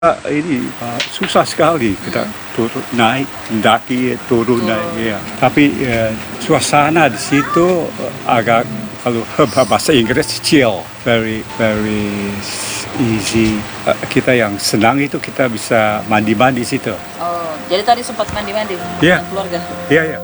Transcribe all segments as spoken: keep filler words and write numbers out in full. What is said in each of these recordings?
Uh, ini uh, susah sekali kita turun naik, mendaki, turun Oh. naik, ya. Tapi uh, suasana di situ uh, agak kalau bahasa Inggris chill, very very easy. Uh, kita yang senang itu kita bisa mandi-mandi di situ. Oh, jadi tadi sempat mandi-mandi Iya. dengan keluarga. Iya, ya.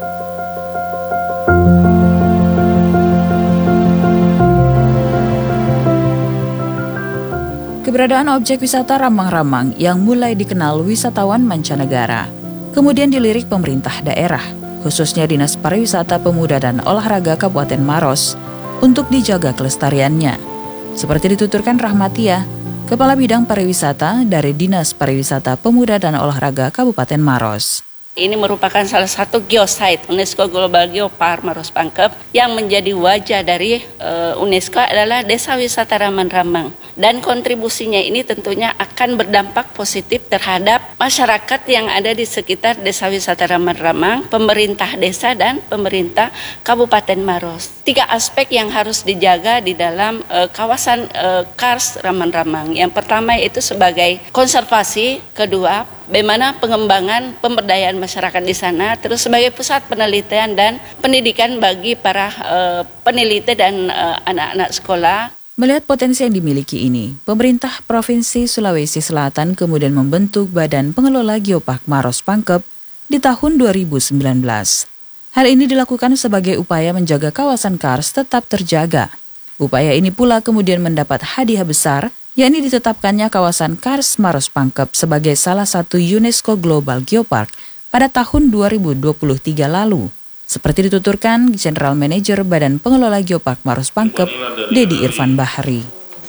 Keberadaan objek wisata Ramang-Ramang yang mulai dikenal wisatawan mancanegara, kemudian dilirik pemerintah daerah, khususnya Dinas Pariwisata Pemuda dan Olahraga Kabupaten Maros, untuk dijaga kelestariannya. Seperti dituturkan Rahmatia, Kepala Bidang Pariwisata dari Dinas Pariwisata Pemuda dan Olahraga Kabupaten Maros. Ini merupakan salah satu geosite UNESCO Global Geopark Maros Pangkep yang menjadi wajah dari uh, UNESCO adalah Desa Wisata Ramang-Ramang. Dan kontribusinya ini tentunya akan berdampak positif terhadap masyarakat yang ada di sekitar Desa Wisata Ramang-Ramang, pemerintah desa dan pemerintah Kabupaten Maros. Tiga aspek yang harus dijaga di dalam uh, kawasan uh, Kars Ramang-Ramang. Yang pertama yaitu sebagai konservasi, kedua bagaimana pengembangan pemberdayaan masyarakat di sana, terus sebagai pusat penelitian dan pendidikan bagi para uh, peneliti dan uh, anak-anak sekolah. Melihat potensi yang dimiliki ini, pemerintah Provinsi Sulawesi Selatan kemudian membentuk Badan Pengelola Geopark Maros Pangkep di tahun dua ribu sembilan belas. Hal ini dilakukan sebagai upaya menjaga kawasan Kars tetap terjaga. Upaya ini pula kemudian mendapat hadiah besar, yakni ditetapkannya kawasan Kars Maros Pangkep sebagai salah satu UNESCO Global Geopark pada tahun dua ribu dua puluh tiga lalu. Seperti dituturkan General Manager Badan Pengelola Geopark Maros Pangkep, Dedi Irfan Bahri.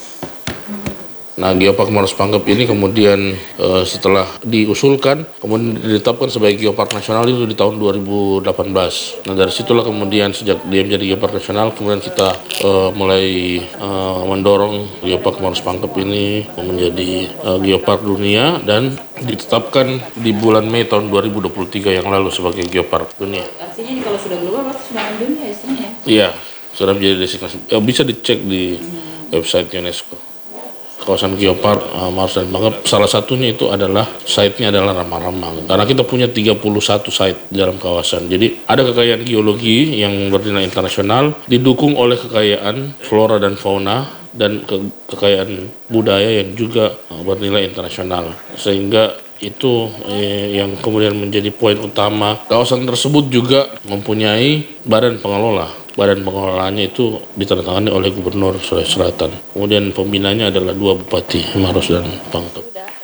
Nah, Geopark Maros Pangkep ini kemudian e, setelah diusulkan, kemudian ditetapkan sebagai Geopark Nasional itu di tahun dua ribu delapan belas. Nah, dari situlah kemudian sejak dia menjadi Geopark Nasional, kemudian kita e, mulai e, mendorong Geopark Maros Pangkep ini menjadi e, Geopark dunia dan ditetapkan di bulan Mei tahun dua ribu dua puluh tiga yang lalu sebagai Geopark dunia. Artinya ini kalau sudah global berarti sudah dunia istilahnya. Iya, sudah menjadi destinasi. Ya, bisa dicek di hmm. website UNESCO. Kawasan Geopark uh, Maros dan Pangkep, salah satunya itu adalah site-nya adalah Ramang-Ramang. Karena kita punya tiga puluh satu site di dalam kawasan. Jadi ada kekayaan geologi yang bernilai internasional, didukung oleh kekayaan flora dan fauna, dan ke kekayaan budaya yang juga uh, bernilai internasional. Sehingga itu eh, yang kemudian menjadi poin utama. Kawasan tersebut juga mempunyai badan pengelola. Badan pengelolaannya itu ditandatangani oleh Gubernur Sulawesi Selatan. Kemudian pembinanya adalah dua bupati, Maros dan Pangkep.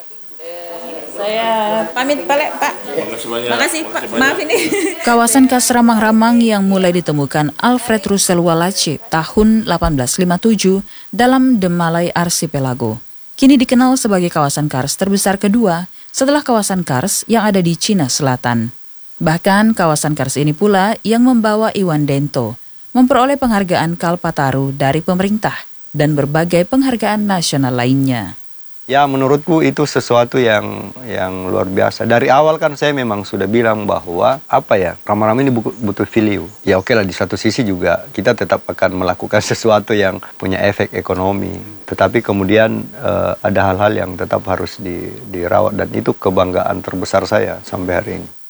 Saya pamit balik, Pak. Makasih, Pak. Maaf ini. Kawasan Kars Ramang-Ramang yang mulai ditemukan Alfred Russel Wallace tahun delapan belas lima puluh tujuh dalam The Malay Archipelago, kini dikenal sebagai kawasan Kars terbesar kedua setelah kawasan Kars yang ada di Cina Selatan. Bahkan kawasan Kars ini pula yang membawa Iwan Dento memperoleh penghargaan Kalpataru dari pemerintah dan berbagai penghargaan nasional lainnya. Ya, menurutku itu sesuatu yang yang luar biasa. Dari awal kan saya memang sudah bilang bahwa apa ya, Ramang-Ramang ini butuh value. Ya oke lah, di satu sisi juga kita tetap akan melakukan sesuatu yang punya efek ekonomi. Tetapi kemudian uh, ada hal-hal yang tetap harus di, dirawat, dan itu kebanggaan terbesar saya sampai hari ini.